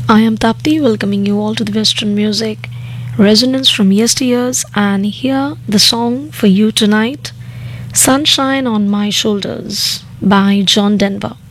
I am Tapti, welcoming you all to the Western music resonance from yesteryears, and here the song for you tonight, Sunshine on My Shoulders by John Denver.